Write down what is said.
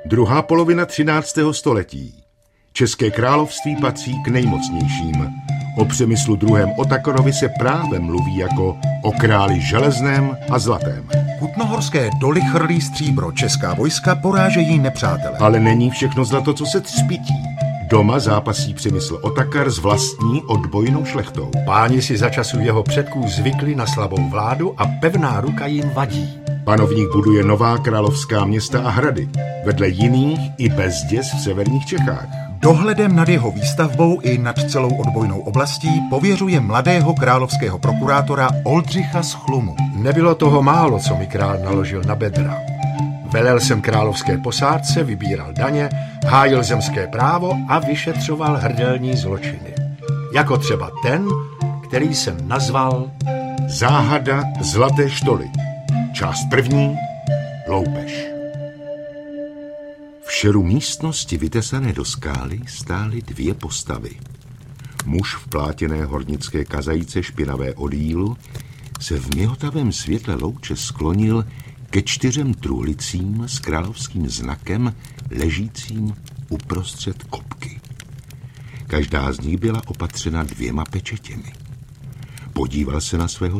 Druhá polovina 13. století. České království patří k nejmocnějším. O Přemyslu II. Otakorovi se právem mluví jako o králi železném a zlatém. Kutnohorské doly chrlí stříbro, česká vojska porážejí nepřátele. Ale není všechno zlato, co se třpití. Doma zápasí Přemysl Otakar s vlastní odbojnou šlechtou. Páni si za časů jeho předků zvykli na slabou vládu a pevná ruka jim vadí. Panovník buduje nová královská města a hrady, vedle jiných i bezděs v severních Čechách. Dohledem nad jeho výstavbou i nad celou odbojnou oblastí pověřuje mladého královského prokurátora Oldřicha z Chlumu. Nebylo toho málo, co mi král naložil na bedra. Velel jsem královské posádce, vybíral daně, hájil zemské právo a vyšetřoval hrdelní zločiny. Jako třeba ten, který jsem nazval Záhada zlaté štoly. Část první. Loupež. V šeru místnosti vytesané do skály stály dvě postavy. Muž v plátěné hornické kazajce špinavé od jílu se v měhotavém světle louče sklonil ke 4 truhlicím s královským znakem ležícím uprostřed kopky. Každá z nich byla opatřena 2 pečetěmi. Podíval se na svého